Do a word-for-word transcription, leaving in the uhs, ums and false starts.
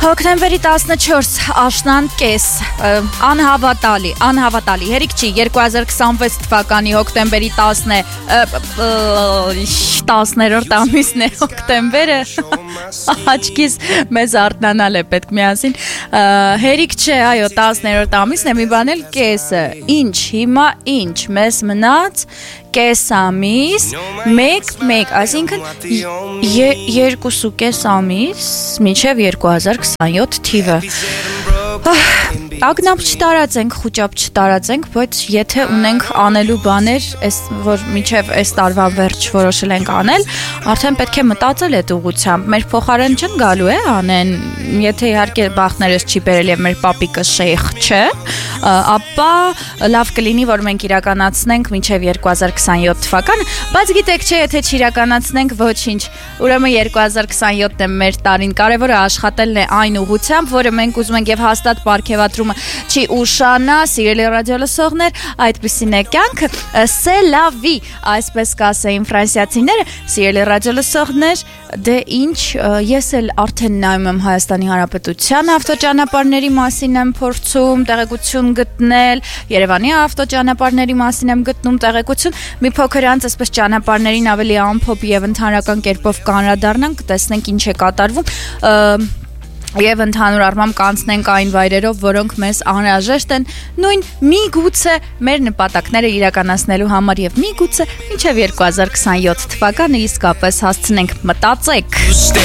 Հոկտեմբերի տասնչորս աշնան կես, անհավատալի, անհավատալի, հերիք չի, երկու հազար քսանվեց թվականի հոկտեմբերի տասն է, տասներորդ ամիսն է հոկտեմբերը, աչքիս մեզ արթնանալ է պետք միասին, հերիք չէ, այո, տասներորդ ամիսն է, մի բան էլ կեսը, ինչ, հիմա ինչ, մեզ մնաց, կես ամիս, մեկ, մեկ, այսինքն երկուս ու կես ամիս, մինչև երկու հազար քսանյոթ թիվը, ագնապ չտարածենք, խուճապ չտարածենք, բայց եթե ունենք անելու բաներ, որ մինչև այս տարվա վերջ որոշել ենք անել, արդեն պետք է մտածել այդ ուղղությամբ, մեր փոխարեն չեն գալու է անեն, եթե իհարկե բախներս չի բերել եւ մեր պապիկը շեյխ չէ, ապա լավ կլինի, որ մենք իրականացնենք մինչև երկու հազար քսանյոթ թվականը, բայց գիտեք չէ, եթե չիրականացնենք ոչինչ, ուրեմն երկու հազար քսանյոթն է մեր տարին, կարևորը աշխատելն է այն ուղղությամբ, որը մենք ուզում ենք եւ հաստատ պարգևատրումը չի ուշանա, սիրելի ռադիոլսողներ, այդպիսին է կյանքը, c'est la vie, այսպես կասեին ֆրանսիացիները, սիրելի ռադիոլսողներ, դե ինչ, ես էլ արդեն նայում եմ Հայաստանի Հանրապետության ավտոճանապարհների մասին եմ փորձում տեղեկություն գտնել, Երևանի ավտոճանապարհների մասին եմ գտնում տեղեկություն, մի փոքր անց այսպես ճանապարհներին ավելի ամփոփ եւ ընդհանրական կերպով կանրադառնանք, տեսնենք ինչ է կատարվում, Եվ ընդհանուր առմամբ կանցնենք այն վայրերով, որոնք մեզ անհրաժեշտ են նույն միգուցե մեր նպատակները իրականացնելու համար եւ միգուցե մինչեւ երկու հազար քսանյոթ թվականը իսկապես հասցնենք մտածեք